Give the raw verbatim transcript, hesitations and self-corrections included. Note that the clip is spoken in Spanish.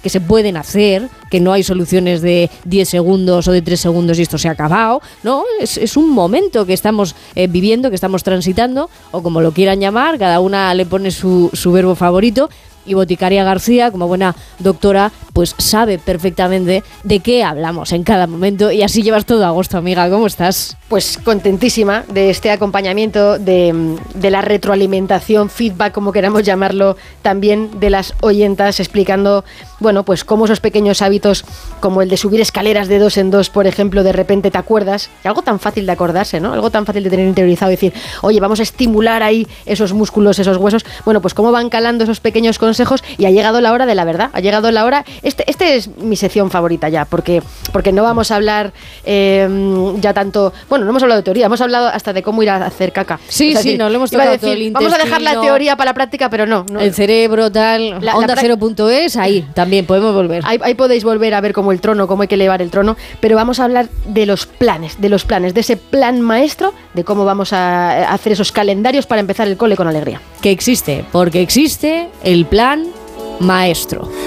que se pueden hacer, que no hay soluciones de diez segundos o de tres segundos y esto se ha acabado, ¿no? Es, es un momento que estamos eh, viviendo, que estamos transitando, o como lo quieran llamar, cada una le pone su, su verbo favorito. Y Boticaria García, como buena doctora, pues sabe perfectamente de qué hablamos en cada momento, y así llevas todo agosto, amiga. ¿Cómo estás? Pues contentísima de este acompañamiento, de, de la retroalimentación, feedback, como queramos llamarlo, también de las oyentas, explicando, bueno, pues cómo esos pequeños hábitos, como el de subir escaleras de dos en dos, por ejemplo, de repente te acuerdas, algo tan fácil de acordarse, ¿no? Algo tan fácil de tener interiorizado y decir, oye, vamos a estimular ahí esos músculos, esos huesos. Bueno, pues cómo van calando esos pequeños consejos, y ha llegado la hora de la verdad, ha llegado la hora. Este, este es mi sección favorita ya, porque, porque no vamos a hablar eh, ya tanto, bueno, no hemos hablado de teoría, hemos hablado hasta de cómo ir a hacer caca. Sí, o sea, sí, decir, no, lo hemos iba a tocado decir, todo el vamos a dejar la teoría para la práctica, pero no. no. El cerebro, tal, La- onda la cero punto es, ahí también podemos volver. Ahí, ahí podéis volver a ver cómo el trono, cómo hay que elevar el trono, pero vamos a hablar de los planes, de los planes, de ese plan maestro, de cómo vamos a hacer esos calendarios para empezar el cole con alegría. Que existe, porque existe el plan maestro.